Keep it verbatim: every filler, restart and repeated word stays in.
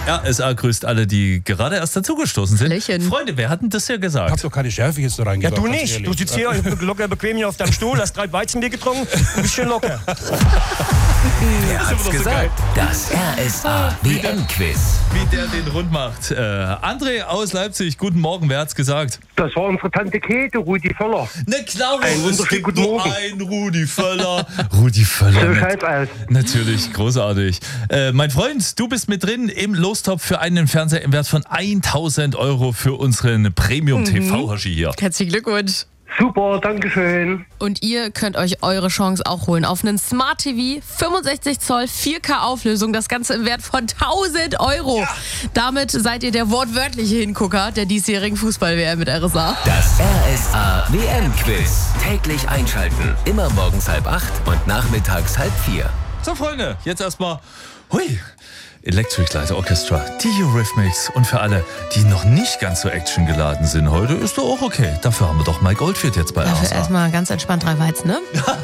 R S A grüßt alle, die gerade erst dazugestoßen sind. Hallöchen. Freunde, wer hat denn das hier gesagt? Ich hab doch keine Schärfe jetzt da Ja, reingebracht. du ganz nicht. ehrlich. Du sitzt hier locker bequem hier auf deinem Stuhl, hast drei Weizenbier getrunken und bist schön locker. Wer hat's gesagt? Das R S A W M-Quiz. Wie der den rund macht. Äh, André aus Leipzig, guten Morgen, wer hat's gesagt? Das war unsere Tante Käthe, Rudi Völler. Na klar, Einen es wunderschönen gibt guten nur Morgen. einen Rudi Völler. Rudi Völler. So nat- schaut's aus. Natürlich, großartig. Äh, mein Freund, du bist mit drin im Lostopf für einen Fernseher im Wert von tausend Euro für unseren Premium-T V-Hoshi hier. Herzlichen Glückwunsch. Super, dankeschön. Und ihr könnt euch eure Chance auch holen auf einen Smart T V, fünfundsechzig Zoll, vier K Auflösung, das Ganze im Wert von tausend Euro. Ja. Damit seid ihr der wortwörtliche Hingucker der diesjährigen Fußball-W M mit R S A. Das R S A W M-Quiz. Täglich einschalten. Immer morgens halb acht und nachmittags halb vier. So, Freunde, jetzt erstmal, hui, Electric Light Orchestra, die Eurythmics. Und für alle, die noch nicht ganz so actiongeladen sind heute, ist doch auch okay. Dafür haben wir doch Mike Oldfield jetzt bei R S A. Dafür erstmal ganz entspannt drei Weizen, ne?